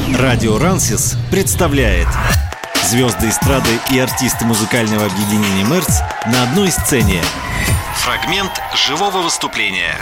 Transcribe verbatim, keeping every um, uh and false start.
Радио Рансис представляет звезды эстрады и артисты музыкального объединения Мэрц на одной сцене. Фрагмент живого выступления.